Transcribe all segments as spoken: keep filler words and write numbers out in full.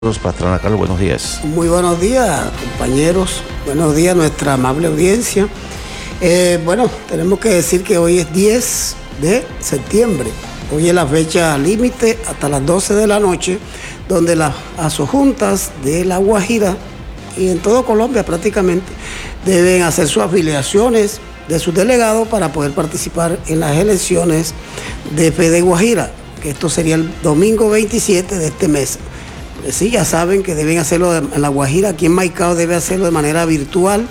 Pastrana. Carlos, buenos días. Muy buenos días, compañeros. Buenos días, nuestra amable audiencia. Eh, bueno, tenemos que decir que hoy es diez de septiembre. Hoy es la fecha límite hasta las doce de la noche, donde las asojuntas de La Guajira y en todo Colombia prácticamente deben hacer sus afiliaciones de sus delegados para poder participar en las elecciones de Fede Guajira, que esto sería el domingo veintisiete de este mes. Sí, ya saben que deben hacerlo en La Guajira, aquí en Maicao debe hacerlo de manera virtual.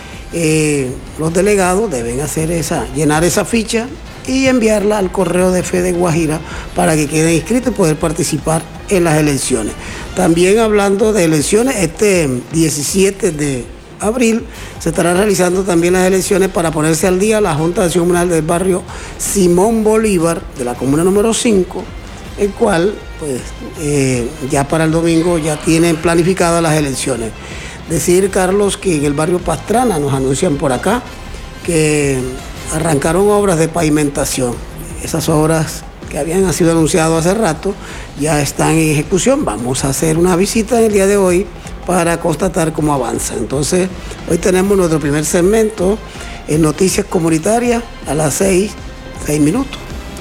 Eh, los delegados deben hacer esa, llenar esa ficha y enviarla al correo de Fede Guajira para que queden inscritos y poder participar en las elecciones. También hablando de elecciones, este diecisiete de abril se estarán realizando también las elecciones para ponerse al día la Junta de Acción Comunal del barrio Simón Bolívar, de la comuna número cinco, el cual pues eh, ya para el domingo ya tienen planificadas las elecciones. Decir, Carlos, que en el barrio Pastrana nos anuncian por acá que arrancaron obras de pavimentación. Esas obras que habían sido anunciadas hace rato ya están en ejecución. Vamos a hacer una visita en el día de hoy para constatar cómo avanza. Entonces, hoy tenemos nuestro primer segmento en Noticias Comunitarias a las seis, seis minutos.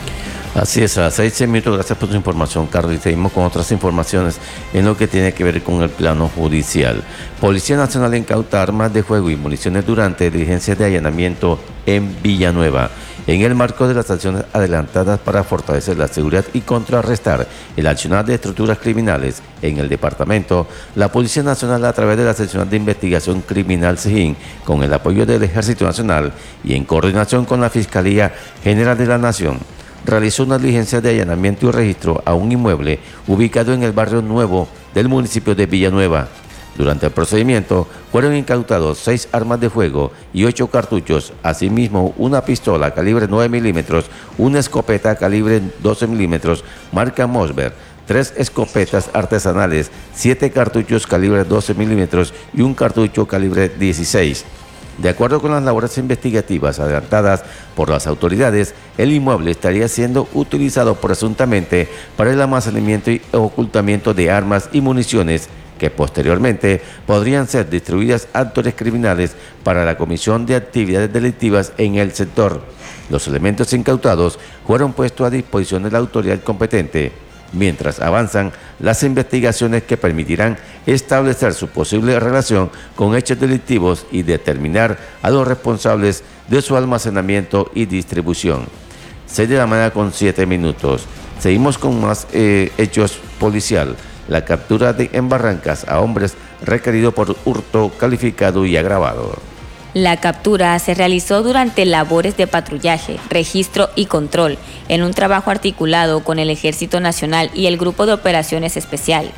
Así es, a las seis, seis minutos, gracias por tu información, Carlos. Y seguimos con otras informaciones en lo que tiene que ver con el plano judicial. Policía Nacional incauta armas de fuego y municiones durante diligencias de allanamiento en Villanueva. En el marco de las acciones adelantadas para fortalecer la seguridad y contrarrestar el accionar de estructuras criminales en el departamento, la Policía Nacional, a través de la Sección de Investigación Criminal SEGIN, con el apoyo del Ejército Nacional y en coordinación con la Fiscalía General de la Nación, realizó una diligencia de allanamiento y registro a un inmueble ubicado en el barrio Nuevo del municipio de Villanueva. Durante el procedimiento fueron incautados seis armas de fuego y ocho cartuchos, asimismo una pistola calibre nueve milímetros, una escopeta calibre doce milímetros marca Mossberg, tres escopetas artesanales, siete cartuchos calibre doce milímetros y un cartucho calibre dieciséis. De acuerdo con las labores investigativas adelantadas por las autoridades, el inmueble estaría siendo utilizado presuntamente para el almacenamiento y ocultamiento de armas y municiones que posteriormente podrían ser distribuidas a actores criminales para la comisión de actividades delictivas en el sector. Los elementos incautados fueron puestos a disposición de la autoridad competente, mientras avanzan las investigaciones que permitirán establecer su posible relación con hechos delictivos y determinar a los responsables de su almacenamiento y distribución. seis de la mañana con siete minutos. Seguimos con más eh, hechos policial. La captura de, en Barrancas a hombres requeridos por hurto calificado y agravado. La captura se realizó durante labores de patrullaje, registro y control, en un trabajo articulado con el Ejército Nacional y el Grupo de Operaciones Especiales.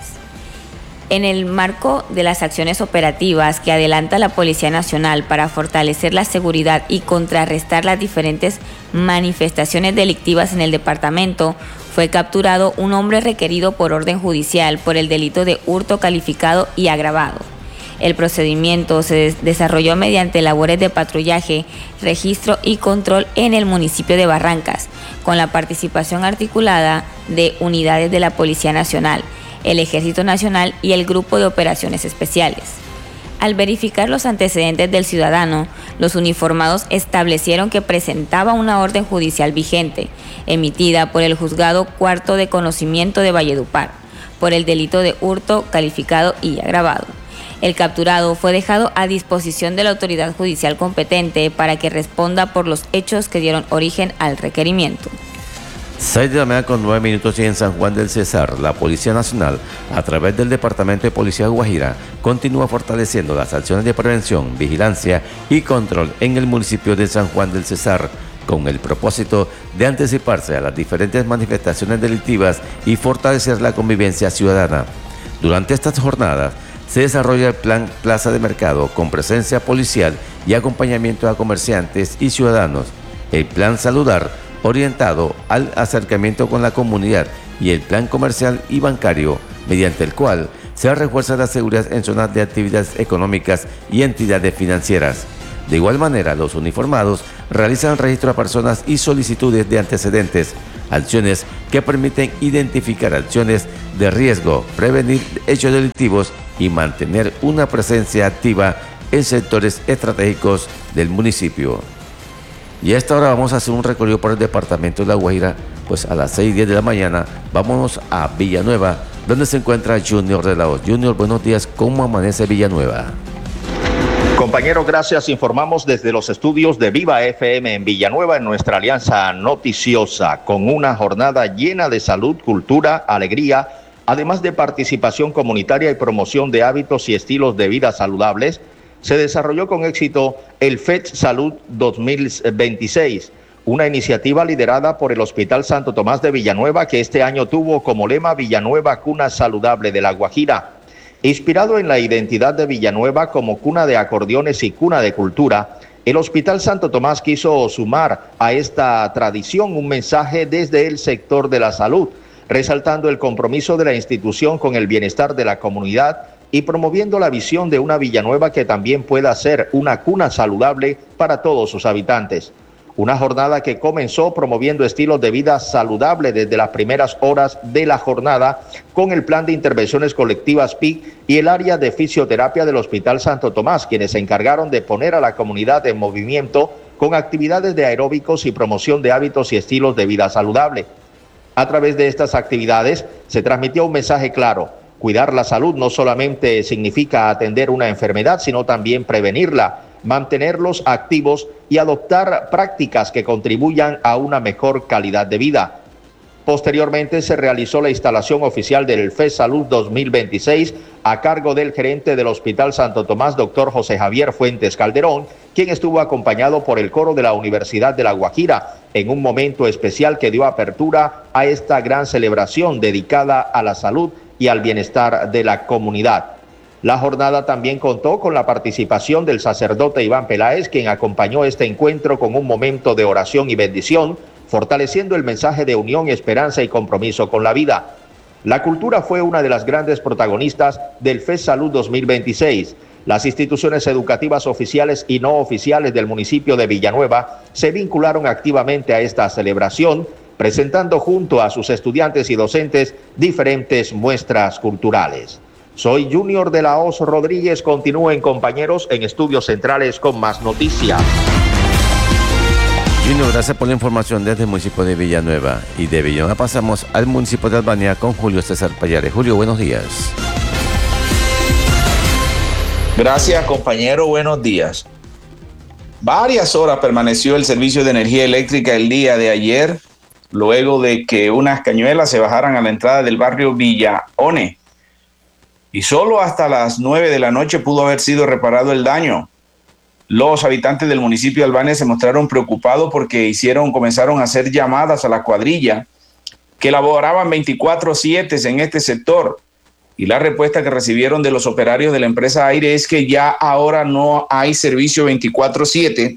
En el marco de las acciones operativas que adelanta la Policía Nacional para fortalecer la seguridad y contrarrestar las diferentes manifestaciones delictivas en el departamento, fue capturado un hombre requerido por orden judicial por el delito de hurto calificado y agravado. El procedimiento se desarrolló mediante labores de patrullaje, registro y control en el municipio de Barrancas, con la participación articulada de unidades de la Policía Nacional, el Ejército Nacional y el Grupo de Operaciones Especiales. Al verificar los antecedentes del ciudadano, los uniformados establecieron que presentaba una orden judicial vigente, emitida por el Juzgado Cuarto de Conocimiento de Valledupar, por el delito de hurto calificado y agravado. El capturado fue dejado a disposición de la autoridad judicial competente para que responda por los hechos que dieron origen al requerimiento. seis de la mañana con nueve minutos y en San Juan del Cesar, la Policía Nacional, a través del Departamento de Policía de Guajira, continúa fortaleciendo las acciones de prevención, vigilancia y control en el municipio de San Juan del Cesar, con el propósito de anticiparse a las diferentes manifestaciones delictivas y fortalecer la convivencia ciudadana. Durante estas jornadas, se desarrolla el Plan Plaza de Mercado con presencia policial y acompañamiento a comerciantes y ciudadanos, el Plan Saludar orientado al acercamiento con la comunidad y el Plan Comercial y Bancario, mediante el cual se refuerza la seguridad en zonas de actividades económicas y entidades financieras. De igual manera, los uniformados realizan registro a personas y solicitudes de antecedentes, acciones que permiten identificar acciones de riesgo, prevenir hechos delictivos y mantener una presencia activa en sectores estratégicos del municipio. Y a esta hora vamos a hacer un recorrido por el departamento de La Guajira, pues a las seis y diez de la mañana vámonos a Villanueva, donde se encuentra Junior de la Hoz. Junior, buenos días, ¿cómo amanece Villanueva? Compañeros, gracias. Informamos desde los estudios de Viva F M en Villanueva, en nuestra alianza noticiosa, con una jornada llena de salud, cultura, alegría, además de participación comunitaria y promoción de hábitos y estilos de vida saludables. Se desarrolló con éxito el F E D Salud dos mil veintiséis, una iniciativa liderada por el Hospital Santo Tomás de Villanueva, que este año tuvo como lema Villanueva, cuna saludable de La Guajira. Inspirado en la identidad de Villanueva como cuna de acordeones y cuna de cultura, el Hospital Santo Tomás quiso sumar a esta tradición un mensaje desde el sector de la salud, resaltando el compromiso de la institución con el bienestar de la comunidad y promoviendo la visión de una Villanueva que también pueda ser una cuna saludable para todos sus habitantes. Una jornada que comenzó promoviendo estilos de vida saludable desde las primeras horas de la jornada con el plan de intervenciones colectivas P I C y el área de fisioterapia del Hospital Santo Tomás, quienes se encargaron de poner a la comunidad en movimiento con actividades de aeróbicos y promoción de hábitos y estilos de vida saludable. A través de estas actividades se transmitió un mensaje claro: cuidar la salud no solamente significa atender una enfermedad, sino también prevenirla, mantenerlos activos y adoptar prácticas que contribuyan a una mejor calidad de vida. Posteriormente se realizó la instalación oficial del F E D Salud dos mil veintiséis a cargo del gerente del Hospital Santo Tomás, doctor José Javier Fuentes Calderón, quien estuvo acompañado por el coro de la Universidad de La Guajira en un momento especial que dio apertura a esta gran celebración dedicada a la salud y al bienestar de la comunidad. La jornada también contó con la participación del sacerdote Iván Peláez, quien acompañó este encuentro con un momento de oración y bendición, fortaleciendo el mensaje de unión, esperanza y compromiso con la vida. La cultura fue una de las grandes protagonistas del F E D Salud dos mil veintiséis. Las instituciones educativas oficiales y no oficiales del municipio de Villanueva se vincularon activamente a esta celebración, presentando junto a sus estudiantes y docentes diferentes muestras culturales. Soy Junior de la Hoz Rodríguez. Continúen, compañeros, en Estudios Centrales con más noticias. Junior, gracias por la información desde el municipio de Villanueva. Y de Villanueva pasamos al municipio de Albania con Julio César Payares. Julio, buenos días. Gracias, compañero, buenos días. Varias horas permaneció el servicio de energía eléctrica el día de ayer, luego de que unas cañuelas se bajaran a la entrada del barrio Villa One. Y solo hasta las nueve de la noche pudo haber sido reparado el daño. Los habitantes del municipio de Albania se mostraron preocupados porque hicieron, comenzaron a hacer llamadas a la cuadrilla que laboraban veinticuatro siete en este sector. Y la respuesta que recibieron de los operarios de la empresa Aire es que ya ahora no hay servicio veinticuatro siete.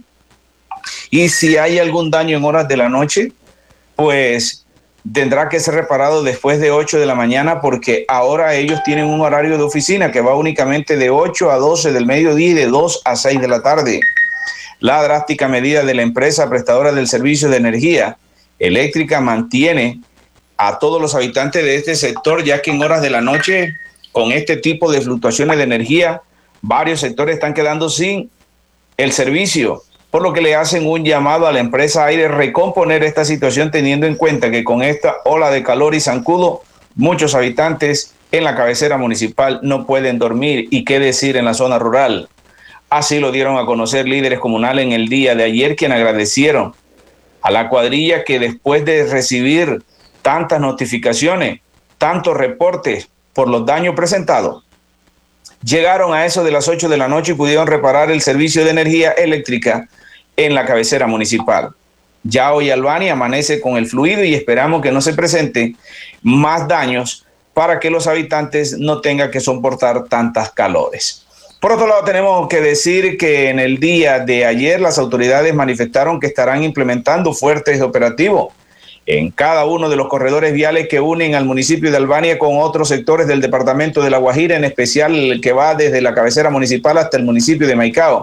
Y si hay algún daño en horas de la noche, pues tendrá que ser reparado después de ocho de la mañana, porque ahora ellos tienen un horario de oficina que va únicamente de ocho a doce del mediodía y de dos a seis de la tarde. La drástica medida de la empresa prestadora del servicio de energía eléctrica mantiene a todos los habitantes de este sector, ya que en horas de la noche, con este tipo de fluctuaciones de energía, varios sectores están quedando sin el servicio, por lo que le hacen un llamado a la empresa Aire recomponer esta situación, teniendo en cuenta que con esta ola de calor y zancudo, muchos habitantes en la cabecera municipal no pueden dormir, y qué decir en la zona rural. Así lo dieron a conocer líderes comunales en el día de ayer, quienes agradecieron a la cuadrilla que después de recibir tantas notificaciones, tantos reportes por los daños presentados, llegaron a eso de las ocho de la noche y pudieron reparar el servicio de energía eléctrica en la cabecera municipal. Ya hoy Albania amanece con el fluido y esperamos que no se presenten más daños para que los habitantes no tengan que soportar tantas calores. Por otro lado, tenemos que decir que en el día de ayer las autoridades manifestaron que estarán implementando fuertes operativos en cada uno de los corredores viales que unen al municipio de Albania con otros sectores del departamento de La Guajira, en especial el que va desde la cabecera municipal hasta el municipio de Maicao,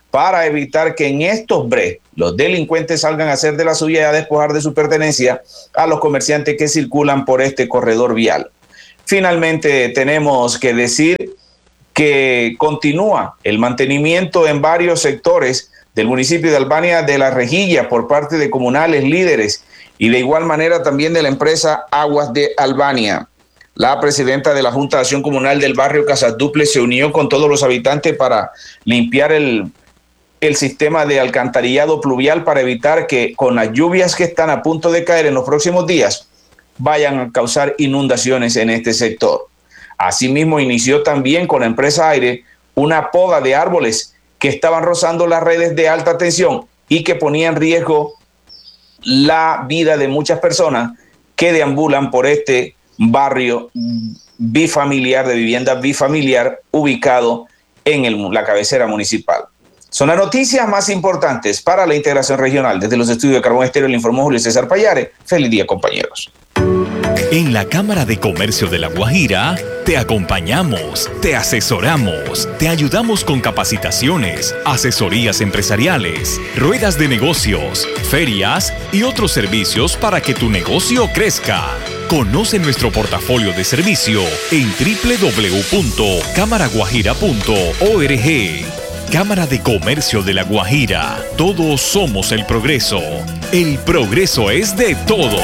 para evitar que en estos breves los delincuentes salgan a hacer de la suya y a despojar de su pertenencia a los comerciantes que circulan por este corredor vial. Finalmente, tenemos que decir que continúa el mantenimiento en varios sectores del municipio de Albania de La Rejilla por parte de comunales líderes y de igual manera también de la empresa Aguas de Albania. La presidenta de la Junta de Acción Comunal del barrio Casaduple se unió con todos los habitantes para limpiar el, el sistema de alcantarillado pluvial para evitar que con las lluvias que están a punto de caer en los próximos días vayan a causar inundaciones en este sector. Asimismo, inició también con la empresa Aire una poda de árboles que estaban rozando las redes de alta tensión y que ponían en riesgo la vida de muchas personas que deambulan por este barrio bifamiliar, de vivienda bifamiliar, ubicado en el, la cabecera municipal. Son las noticias más importantes para la integración regional. Desde los estudios de Carbón Estéreo le informó Julio César Payare. Feliz día, compañeros. En la Cámara de Comercio de La Guajira, te acompañamos, te asesoramos, te ayudamos con capacitaciones, asesorías empresariales, ruedas de negocios, ferias y otros servicios para que tu negocio crezca. Conoce nuestro portafolio de servicio en doble u doble u doble u punto cámara guajira punto org. Cámara de Comercio de La Guajira. Todos somos el progreso. El progreso es de todos.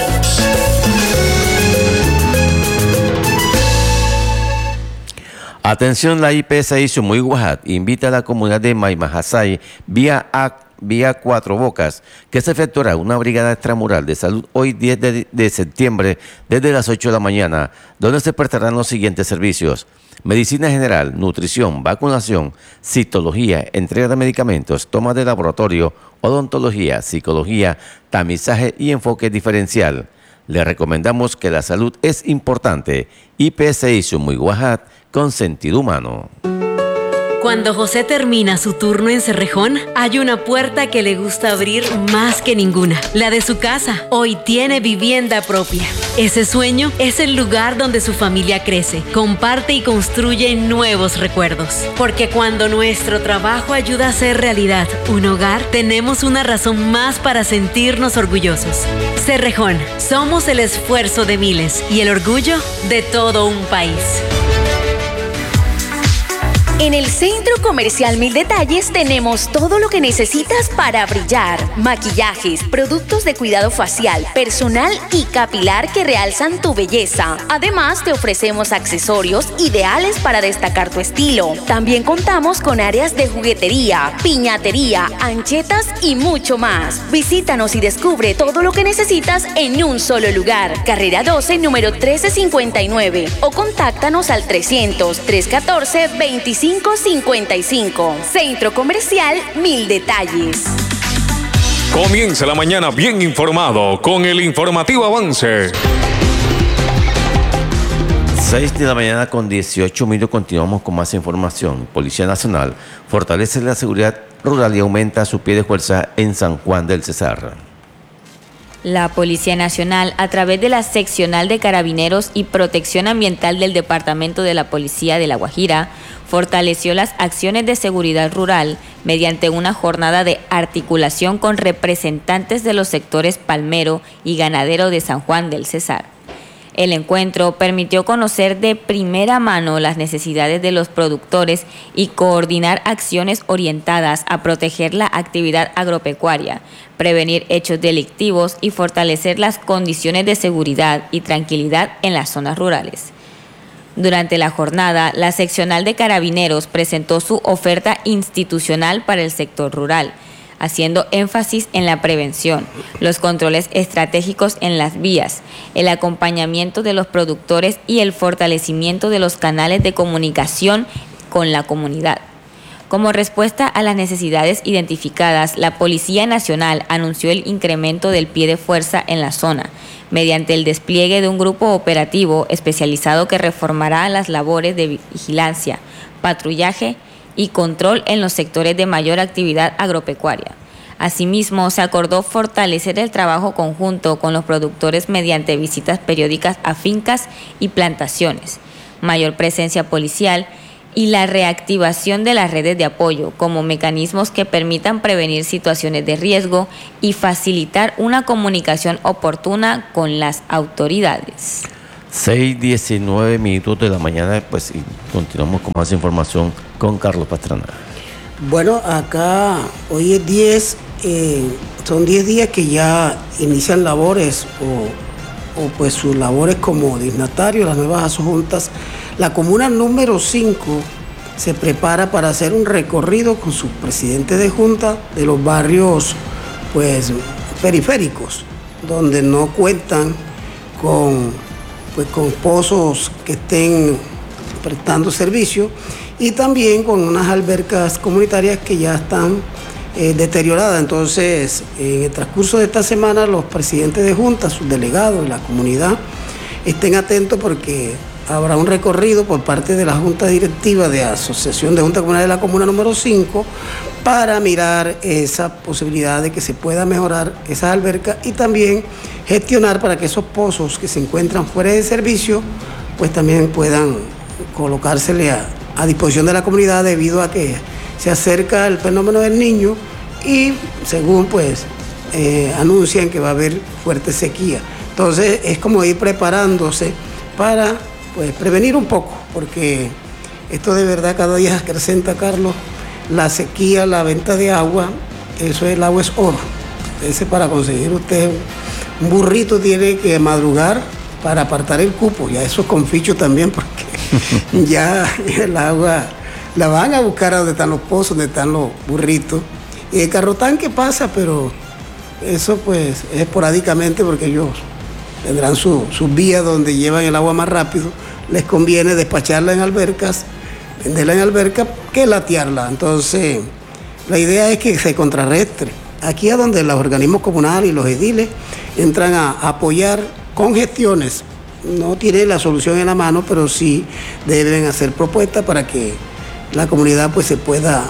Atención, la I P S I Sumuy Guajat invita a la comunidad de Maimajasay vía A Vía Cuatro Bocas, que se efectuará una brigada extramural de salud hoy diez de, de septiembre desde las ocho de la mañana, donde se prestarán los siguientes servicios: medicina general, nutrición, vacunación, citología, entrega de medicamentos, toma de laboratorio, odontología, psicología, tamizaje y enfoque diferencial. Le recomendamos que la salud es importante. I P S I Sumuy Guajat, con sentido humano. Cuando José termina su turno en Cerrejón, hay una puerta que le gusta abrir más que ninguna, la de su casa. Hoy tiene vivienda propia. Ese sueño es el lugar donde su familia crece, comparte y construye nuevos recuerdos. Porque cuando nuestro trabajo ayuda a hacer realidad un hogar, tenemos una razón más para sentirnos orgullosos. Cerrejón, somos el esfuerzo de miles y el orgullo de todo un país. En el Centro Comercial Mil Detalles tenemos todo lo que necesitas para brillar. Maquillajes, productos de cuidado facial, personal y capilar que realzan tu belleza. Además, te ofrecemos accesorios ideales para destacar tu estilo. También contamos con áreas de juguetería, piñatería, anchetas y mucho más. Visítanos y descubre todo lo que necesitas en un solo lugar. Carrera doce, número trece cincuenta y nueve. O contáctanos al trescientos, trescientos catorce, veinticinco cincuenta y cinco. Centro Comercial Mil Detalles. Comienza la mañana bien informado con el informativo Avance. seis de la mañana con dieciocho minutos, continuamos con más información. Policía Nacional fortalece la seguridad rural y aumenta su pie de fuerza en San Juan del Cesar. La Policía Nacional, a través de la Seccional de Carabineros y Protección Ambiental del Departamento de la Policía de La Guajira, fortaleció las acciones de seguridad rural mediante una jornada de articulación con representantes de los sectores palmero y ganadero de San Juan del Cesar. El encuentro permitió conocer de primera mano las necesidades de los productores y coordinar acciones orientadas a proteger la actividad agropecuaria, prevenir hechos delictivos y fortalecer las condiciones de seguridad y tranquilidad en las zonas rurales. Durante la jornada, la seccional de Carabineros presentó su oferta institucional para el sector rural, haciendo énfasis en la prevención, los controles estratégicos en las vías, el acompañamiento de los productores y el fortalecimiento de los canales de comunicación con la comunidad. Como respuesta a las necesidades identificadas, la Policía Nacional anunció el incremento del pie de fuerza en la zona, mediante el despliegue de un grupo operativo especializado que reformará las labores de vigilancia, patrullaje y control en los sectores de mayor actividad agropecuaria. Asimismo, se acordó fortalecer el trabajo conjunto con los productores mediante visitas periódicas a fincas y plantaciones, mayor presencia policial y la reactivación de las redes de apoyo como mecanismos que permitan prevenir situaciones de riesgo y facilitar una comunicación oportuna con las autoridades. seis diecinueve minutos de la mañana, pues y continuamos con más información con Carlos Pastrana. Bueno, acá hoy es diez, eh, son diez días que ya inician labores o, o pues sus labores como dignatarios, las nuevas asojuntas. La comuna número cinco se prepara para hacer un recorrido con sus presidentes de junta de los barrios pues periféricos, donde no cuentan con, pues, con pozos que estén prestando servicio y también con unas albercas comunitarias que ya están eh, deterioradas. Entonces, en el transcurso de esta semana, los presidentes de junta, sus delegados y la comunidad estén atentos porque habrá un recorrido por parte de la Junta Directiva de Asociación de Junta Comunal de la Comuna número cinco para mirar esa posibilidad de que se pueda mejorar esas albercas y también gestionar para que esos pozos que se encuentran fuera de servicio pues también puedan colocársele a, a disposición de la comunidad debido a que se acerca el fenómeno del Niño y según pues eh, anuncian que va a haber fuerte sequía. Entonces es como ir preparándose para pues prevenir un poco, porque esto de verdad cada día acrecenta, Carlos, la sequía, la venta de agua, eso es, el agua es oro. Ese para conseguir usted un burrito tiene que madrugar para apartar el cupo, ya eso es con ficho también, porque ya el agua la van a buscar a donde están los pozos, donde están los burritos. Y el carrotanque pasa, pero eso pues es esporádicamente porque ellos tendrán sus su vías donde llevan el agua más rápido, les conviene despacharla en albercas, venderla en albercas, que latearla. Entonces, la idea es que se contrarrestre. Aquí es donde los organismos comunales y los ediles entran a apoyar con gestiones. No tienen la solución en la mano, pero sí deben hacer propuestas para que la comunidad pues se pueda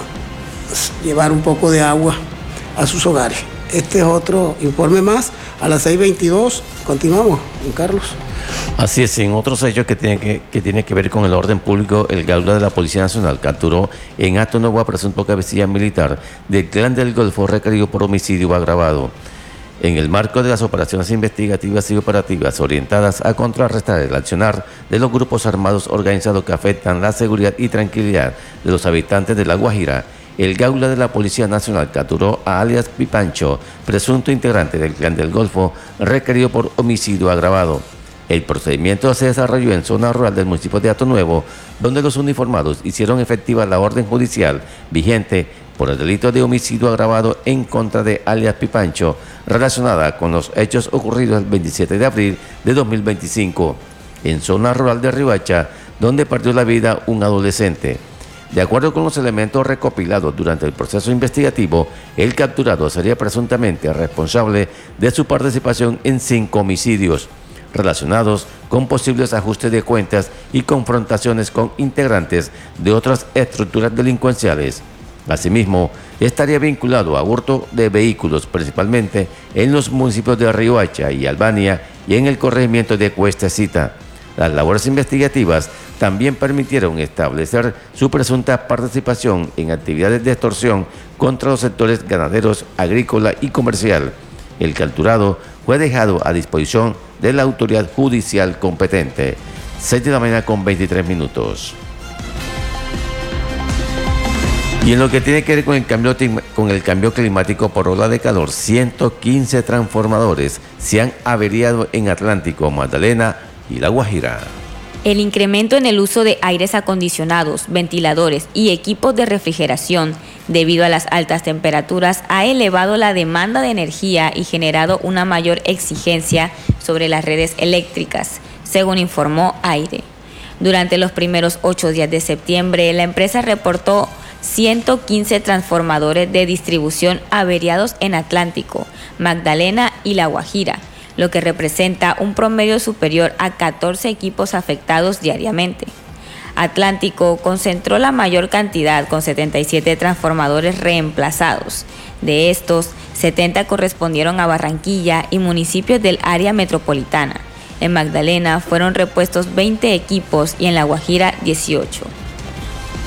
llevar un poco de agua a sus hogares. Este es otro informe más. A las seis veintidós continuamos, don Carlos. Así es, en otros hechos que tienen que, que, tiene que ver con el orden público, el Gaula de la Policía Nacional capturó en acto nuevo a presunto cabecilla militar del Clan del Golfo requerido por homicidio agravado. En el marco de las operaciones investigativas y operativas orientadas a contrarrestar el accionar de los grupos armados organizados que afectan la seguridad y tranquilidad de los habitantes de La Guajira, el Gaula de la Policía Nacional capturó a alias Pipancho, presunto integrante del Clan del Golfo, requerido por homicidio agravado. El procedimiento se desarrolló en zona rural del municipio de Hato Nuevo, donde los uniformados hicieron efectiva la orden judicial vigente por el delito de homicidio agravado en contra de alias Pipancho, relacionada con los hechos ocurridos el veintisiete de abril de dos mil veinticinco, en zona rural de Riohacha, donde perdió la vida un adolescente. De acuerdo con los elementos recopilados durante el proceso investigativo, el capturado sería presuntamente responsable de su participación en cinco homicidios relacionados con posibles ajustes de cuentas y confrontaciones con integrantes de otras estructuras delincuenciales. Asimismo, estaría vinculado a hurto de vehículos, principalmente en los municipios de Riohacha y Albania y en el corregimiento de Cuestecita. Las labores investigativas también permitieron establecer su presunta participación en actividades de extorsión contra los sectores ganaderos, agrícola y comercial. El capturado fue dejado a disposición de la autoridad judicial competente. seis de la mañana con veintitrés minutos. Y en lo que tiene que ver con el cambio, con el cambio climático por ola de calor, ciento quince transformadores se han averiado en Atlántico, Magdalena y La Guajira. El incremento en el uso de aires acondicionados, ventiladores y equipos de refrigeración debido a las altas temperaturas ha elevado la demanda de energía y generado una mayor exigencia sobre las redes eléctricas, según informó AIRE. Durante los primeros ocho días de septiembre, la empresa reportó ciento quince transformadores de distribución averiados en Atlántico, Magdalena y La Guajira, lo que representa un promedio superior a catorce equipos afectados diariamente. Atlántico concentró la mayor cantidad con setenta y siete transformadores reemplazados. De estos, setenta correspondieron a Barranquilla y municipios del área metropolitana. En Magdalena fueron repuestos veinte equipos y en La Guajira dieciocho.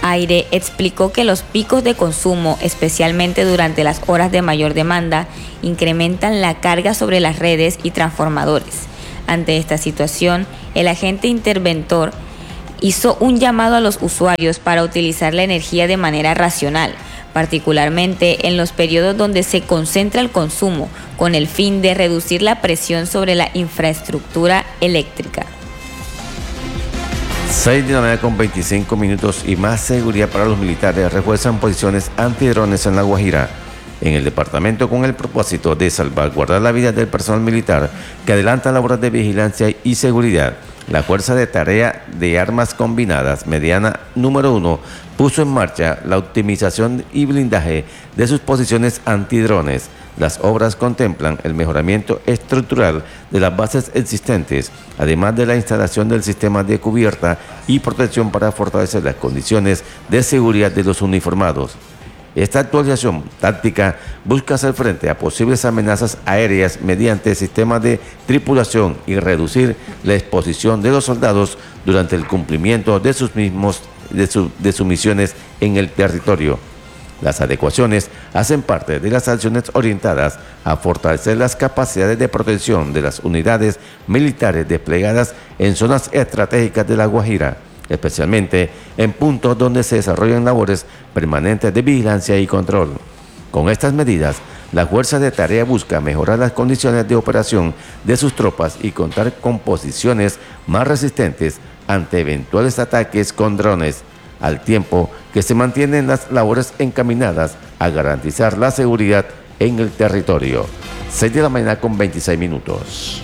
Aire explicó que los picos de consumo, especialmente durante las horas de mayor demanda, incrementan la carga sobre las redes y transformadores. Ante esta situación, el agente interventor hizo un llamado a los usuarios para utilizar la energía de manera racional, particularmente en los periodos donde se concentra el consumo, con el fin de reducir la presión sobre la infraestructura eléctrica. seis de la mañana con veinticinco minutos y más seguridad para los militares refuerzan posiciones antidrones en La Guajira, en el departamento con el propósito de salvaguardar la vida del personal militar que adelanta labores de vigilancia y seguridad. La Fuerza de Tarea de Armas Combinadas Mediana número uno puso en marcha la optimización y blindaje de sus posiciones antidrones. Las obras contemplan el mejoramiento estructural de las bases existentes, además de la instalación del sistema de cubierta y protección para fortalecer las condiciones de seguridad de los uniformados. Esta actualización táctica busca hacer frente a posibles amenazas aéreas mediante sistemas de tripulación y reducir la exposición de los soldados durante el cumplimiento de sus mismos de, su, de sus misiones en el territorio. Las adecuaciones hacen parte de las acciones orientadas a fortalecer las capacidades de protección de las unidades militares desplegadas en zonas estratégicas de La Guajira, especialmente en puntos donde se desarrollan labores permanentes de vigilancia y control. Con estas medidas, la Fuerza de Tarea busca mejorar las condiciones de operación de sus tropas y contar con posiciones más resistentes ante eventuales ataques con drones, al tiempo que se mantienen las labores encaminadas a garantizar la seguridad en el territorio. seis de la mañana con veintiséis minutos.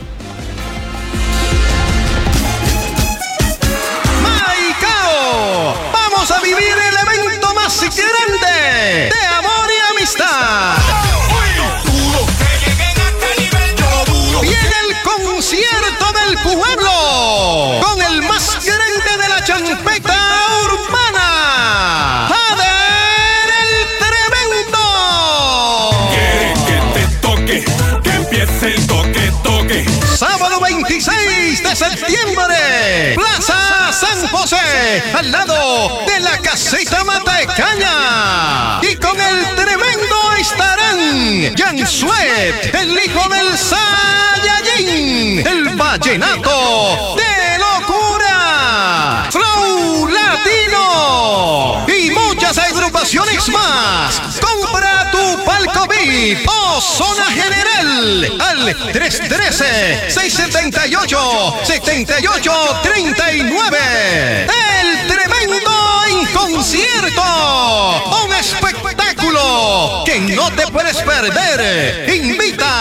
Vamos a vivir el evento más grande de amor y amistad. Viene el concierto del pueblo con el más grande de la champeta urbana, Jader el Tremendo. Quiere que te toque, que empiece el toque, toque. Sábado veintiséis de septiembre, Plaza San José, al lado de la caseta Mata de Caña. Y con el Tremendo estarán Jan Suet, el hijo del Saiyajin, el vallenato de locura, Flow Latino y muchas agrupaciones más. Compra tu palco V I P o zona general al tres uno tres, seis siete ocho, siete ocho tres nueve. El Tremendo en concierto, un espectáculo que no te puedes perder. Invita